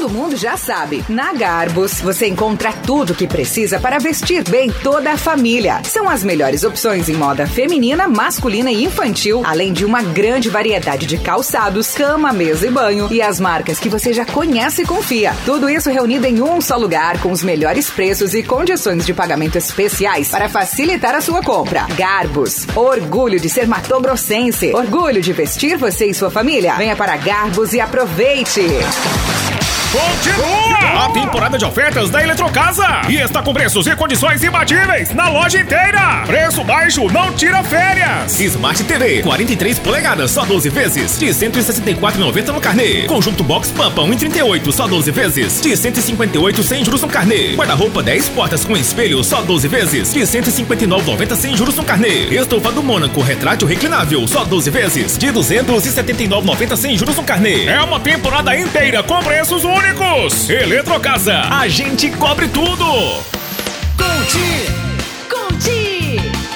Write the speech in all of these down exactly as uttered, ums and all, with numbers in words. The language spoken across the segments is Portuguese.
todo mundo já sabe. Na Garbus, você encontra tudo que precisa para vestir bem toda a família. São as melhores opções em moda feminina, masculina e infantil, além de uma grande variedade de calçados, cama, mesa e banho e as marcas que você já conhece e confia. Tudo isso reunido em um só lugar, com os melhores preços e condições de pagamento especiais para facilitar a sua compra. Garbus, orgulho de ser matogrossense, orgulho de vestir você e sua família. Venha para Garbus e aproveite! Continua a temporada de ofertas da Eletrocasa e está com preços e condições imbatíveis na loja inteira. Preço baixo não tira férias. Smart T V quarenta e três polegadas, só doze vezes, de cento e sessenta e quatro reais e noventa centavos no carnê. Conjunto Box Pampa um e trinta e oito, só doze vezes, de cento e cinquenta e oito reais sem juros no carnê. Guarda-roupa dez portas com espelho, só doze vezes, de cento e cinquenta e nove reais e noventa centavos sem juros no carnê. Estofa do Mônaco retrátil reclinável, só doze vezes, de duzentos e setenta e nove reais e noventa centavos sem juros no carnê. É uma temporada inteira com preços únicos. Eletrocasa, a gente cobre tudo. Conte, Conte,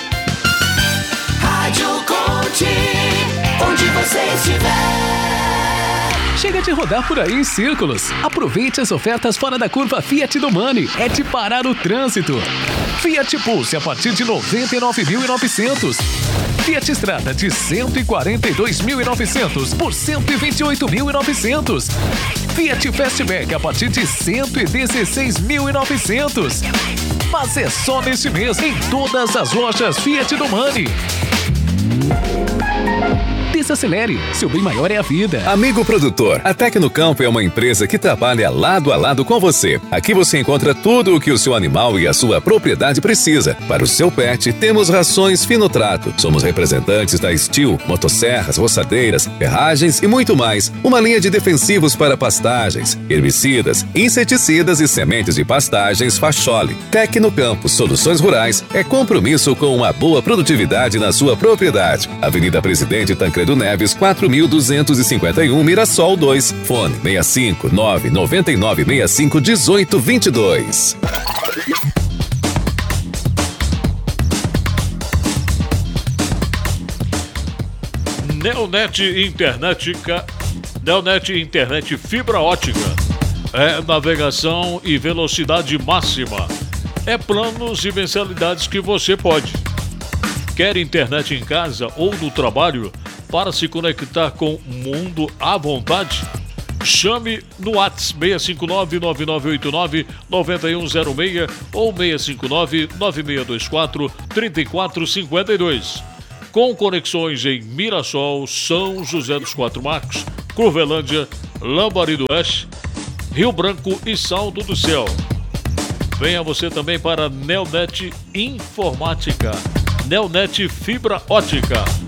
Rádio Conte, onde você estiver. Chega de rodar por aí em círculos. Aproveite as ofertas fora da curva Fiat do Money. É de parar o trânsito. Fiat Pulse a partir de noventa e nove mil e novecentos. Fiat Strada de cento e quarenta e dois mil e novecentos por cento e vinte e oito mil e novecentos. Fiat Fastback a partir de cento e dezesseis mil e novecentos. Mas é só neste mês em todas as lojas Fiat do Money. Desacelere, seu bem maior é a vida. Amigo produtor, a Tecnocampo é uma empresa que trabalha lado a lado com você. Aqui você encontra tudo o que o seu animal e a sua propriedade precisa. Para o seu pet, temos rações fino trato. Somos representantes da Steel, motosserras, roçadeiras, ferragens e muito mais. Uma linha de defensivos para pastagens, herbicidas, inseticidas e sementes de pastagens Facholi. Tecnocampo Soluções Rurais é compromisso com uma boa produtividade na sua propriedade. Avenida Presidente Tancredo Neves, quatro mil duzentos e cinquenta e um, Mirassol dois. Fone seis cinco nove nove nove seis cinco um oito dois dois. Neonet Internet, Neonet Internet fibra ótica. É navegação e velocidade máxima. É planos e mensalidades que você pode. Quer internet em casa ou no trabalho para se conectar com o mundo à vontade? Chame no WhatsApp seis cinco nove nove nove oito nove nove um zero seis ou seis cinco nove nove seis dois quatro três quatro cinco dois. Com conexões em Mirassol, São José dos Quatro Marcos, Curvelândia, Lambari do Oeste, Rio Branco e Salto do Céu. Venha você também para Neonet Informática. Neonet Fibra Ótica.